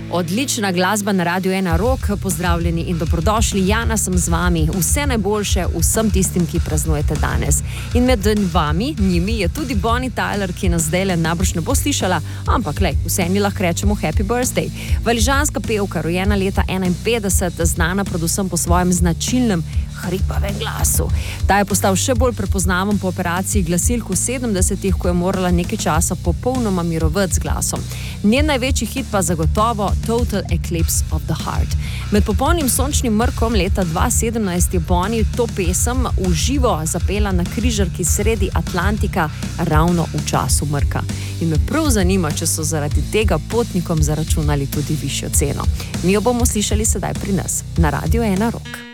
Odlična glasba na Radiu 1 Rock, pozdravljeni in dobrodošli. Jana sem z vami, vse najboljše vsem tistim, ki praznujete danes. In med vami, njimi je tudi Bonnie Tyler, ki nas zdaj le najbrž ne bo slišala, ampak vseni lahko rečemo happy birthday. Valižanska pevka, rojena leta 51, znana predvsem po svojem značilnem hripavem glasu. Ta je postal še bolj prepoznaven po operaciji glasilk v 70-ih, ko je morala nekaj časa popolnoma mirovati z glasom. Njen največji hit pa zagotovo Total Eclipse of the Heart. Med popolnim sončnim mrkom leta 2017 je Bonnie to pesem v živo zapela na križarki sredi Atlantika ravno v času mrka. In me prav zanima, če so zaradi tega potnikom zaračunali tudi višjo ceno. Mi jo bomo slišali sedaj pri nas na Radiu 1 Rock.